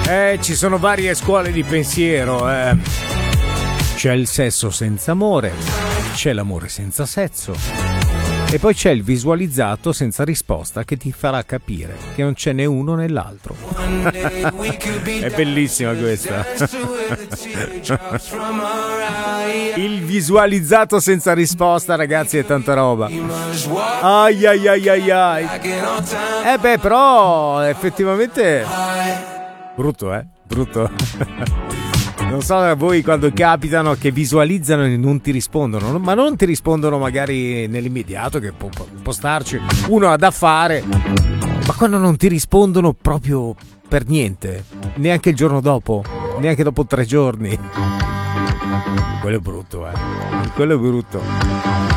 Ci sono varie scuole di pensiero. C'è il sesso senza amore, c'è l'amore senza sesso e poi c'è il visualizzato senza risposta che ti farà capire che non c'è né uno né l'altro. È bellissima questa. Il visualizzato senza risposta, ragazzi, è tanta roba. Ai ai ai ai ai. Però effettivamente brutto, brutto. Non so a voi quando capitano che visualizzano e non ti rispondono, ma non ti rispondono magari nell'immediato, che può starci, uno ha da fare, ma quando non ti rispondono proprio per niente, neanche il giorno dopo, neanche dopo 3 giorni, quello è brutto, quello è brutto.